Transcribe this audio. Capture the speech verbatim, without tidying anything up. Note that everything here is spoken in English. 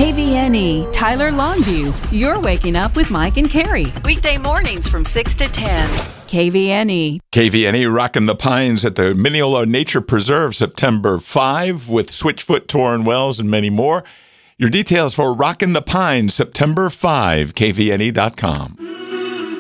K V N E, Tyler Longview. You're waking up with Mike and Carrie. Weekday mornings from six to ten. K V N E. K V N E rocking the pines at the Mineola Nature Preserve September fifth with Switchfoot, Torrin Wells, and many more. Your details for Rockin' the Pines September fifth, K V N E dot com.